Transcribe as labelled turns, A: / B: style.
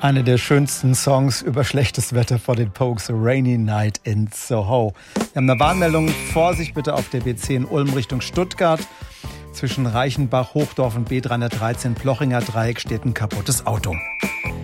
A: Eine der schönsten Songs über schlechtes Wetter vor den Pogues, A Rainy Night in Soho. Wir haben eine Warnmeldung. Vorsicht bitte auf der B10 Ulm Richtung Stuttgart. Zwischen Reichenbach, Hochdorf und B313 Plochinger Dreieck steht ein kaputtes Auto.